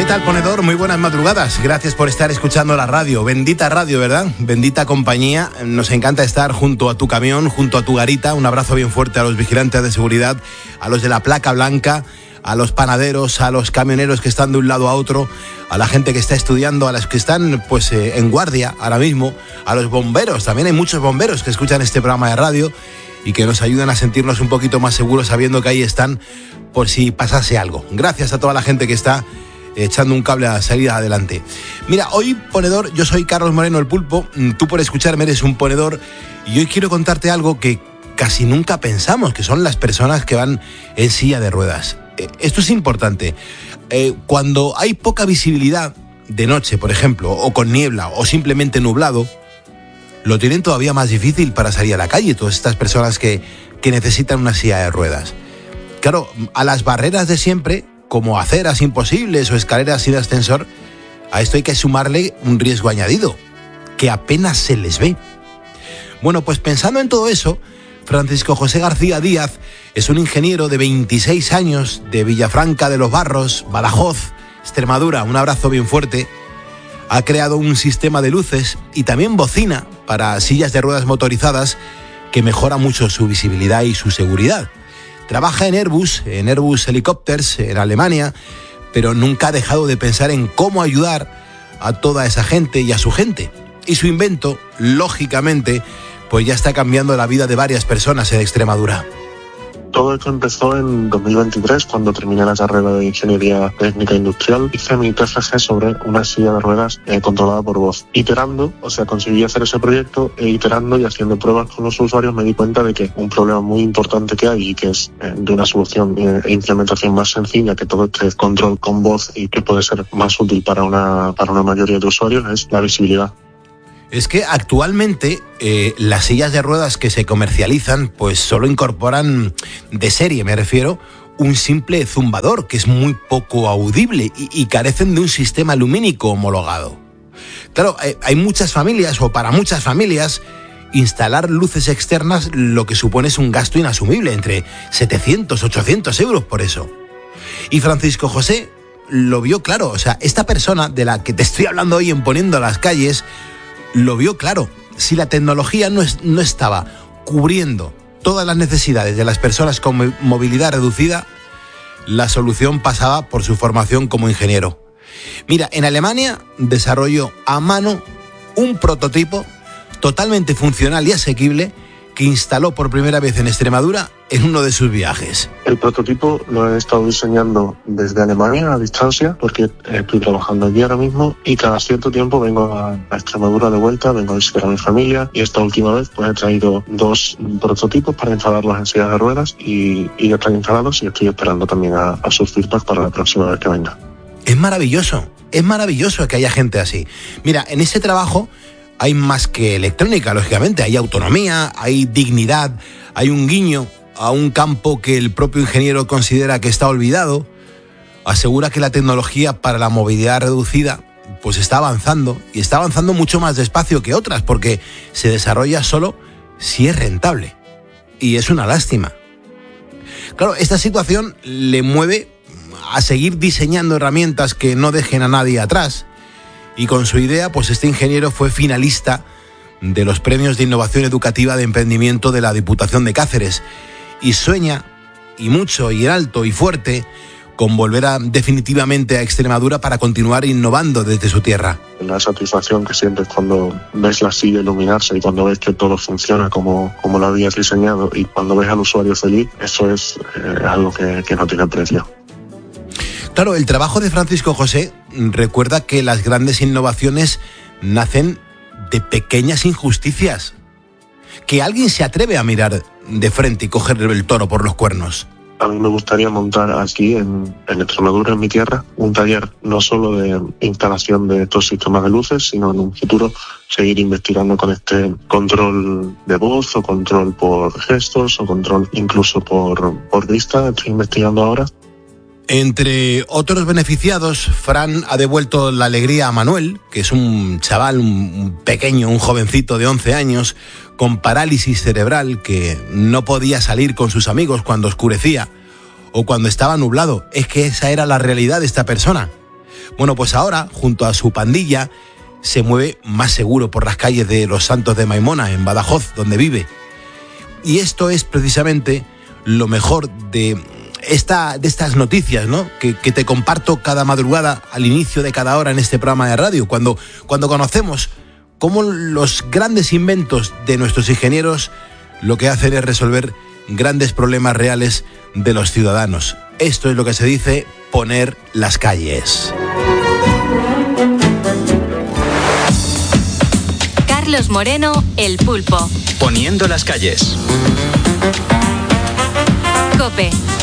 tal, ponedor? Muy buenas madrugadas. Gracias por estar escuchando la radio. Bendita radio, ¿verdad? Bendita compañía. Nos encanta estar junto a tu camión, junto a tu garita. Un abrazo bien fuerte a los vigilantes de seguridad, a los de la placa blanca, a los panaderos, a los camioneros que están de un lado a otro, a la gente que está estudiando, a las que están en guardia ahora mismo, a los bomberos. También hay muchos bomberos que escuchan este programa de radio y que nos ayudan a sentirnos un poquito más seguros sabiendo que ahí están por si pasase algo. Gracias a toda la gente que está echando un cable a salir adelante. Mira, hoy, ponedor, yo soy Carlos Moreno el Pulpo, tú por escucharme eres un ponedor, y hoy quiero contarte algo que casi nunca pensamos, que son las personas que van en silla de ruedas. Esto es importante. Cuando hay poca visibilidad de noche, por ejemplo, o con niebla, o simplemente nublado, lo tienen todavía más difícil para salir a la calle, todas estas personas que necesitan una silla de ruedas. Claro, a las barreras de siempre, como aceras imposibles o escaleras sin ascensor, a esto hay que sumarle un riesgo añadido, que apenas se les ve. Bueno, pues pensando en todo eso, Francisco José García Díaz es un ingeniero de 26 años de Villafranca de los Barros, Badajoz, Extremadura. Un abrazo bien fuerte. Ha creado un sistema de luces y también bocina para sillas de ruedas motorizadas que mejora mucho su visibilidad y su seguridad. Trabaja en Airbus Helicopters en Alemania, pero nunca ha dejado de pensar en cómo ayudar a toda esa gente y a su gente. Y su invento, lógicamente, pues ya está cambiando la vida de varias personas en Extremadura. Todo esto empezó en 2023, cuando terminé la carrera de Ingeniería Técnica Industrial. Hice mi TFG sobre una silla de ruedas controlada por voz. Iterando, conseguí hacer ese proyecto, iterando y haciendo pruebas con los usuarios, me di cuenta de que un problema muy importante que hay y que es de una solución e implementación más sencilla, que todo este control con voz y que puede ser más útil para una mayoría de usuarios, es la visibilidad. Es que actualmente las sillas de ruedas que se comercializan pues solo incorporan, de serie me refiero, un simple zumbador que es muy poco audible y carecen de un sistema lumínico homologado. Claro, hay muchas familias, o para muchas familias, instalar luces externas lo que supone es un gasto inasumible, entre 700, 800 euros por eso. Y Francisco José lo vio claro, esta persona de la que te estoy hablando hoy en Poniendo las Calles, lo vio claro. Si la tecnología no estaba cubriendo todas las necesidades de las personas con movilidad reducida, la solución pasaba por su formación como ingeniero. Mira, en Alemania desarrolló a mano un prototipo totalmente funcional y asequible que instaló por primera vez en Extremadura en uno de sus viajes. El prototipo lo he estado diseñando desde Alemania a distancia, porque estoy trabajando aquí ahora mismo y cada cierto tiempo vengo a Extremadura de vuelta, vengo a visitar a mi familia, y esta última vez pues he traído 2 prototipos para instalarlos en sillas de ruedas y ya están instalados, y estoy esperando también a sus feedback para la próxima vez que venga. Es maravilloso que haya gente así. Mira, en ese trabajo hay más que electrónica, lógicamente, hay autonomía, hay dignidad, hay un guiño a un campo que el propio ingeniero considera que está olvidado. Asegura que la tecnología para la movilidad reducida pues está avanzando, y está avanzando mucho más despacio que otras, porque se desarrolla solo si es rentable. Y es una lástima. Claro, esta situación le mueve a seguir diseñando herramientas que no dejen a nadie atrás. Y con su idea, pues este ingeniero fue finalista de los premios de innovación educativa de emprendimiento de la Diputación de Cáceres, y sueña, y mucho, y en alto, y fuerte, con volver definitivamente a Extremadura para continuar innovando desde su tierra. La satisfacción que sientes cuando ves la silla iluminarse y cuando ves que todo funciona como lo habías diseñado, y cuando ves al usuario feliz, eso es algo que no tiene precio. Claro, el trabajo de Francisco José recuerda que las grandes innovaciones nacen de pequeñas injusticias. Que alguien se atreve a mirar de frente y coger el toro por los cuernos. A mí me gustaría montar aquí en Extremadura, en mi tierra, un taller no solo de instalación de estos sistemas de luces, sino en un futuro seguir investigando con este control de voz, o control por gestos, o control incluso por vista. Estoy investigando ahora. Entre otros beneficiados, Fran ha devuelto la alegría a Manuel, que es un chaval, un pequeño, un jovencito de 11 años, con parálisis cerebral, que no podía salir con sus amigos cuando oscurecía o cuando estaba nublado. Es que esa era la realidad de esta persona. Bueno, pues ahora, junto a su pandilla, se mueve más seguro por las calles de Los Santos de Maimona, en Badajoz, donde vive. Y esto es precisamente lo mejor de estas noticias, ¿no? Que te comparto cada madrugada al inicio de cada hora en este programa de radio, cuando conocemos cómo los grandes inventos de nuestros ingenieros lo que hacen es resolver grandes problemas reales de los ciudadanos. Esto es lo que se dice poner las calles. Carlos Moreno, El Pulpo. Poniendo las calles. COPE.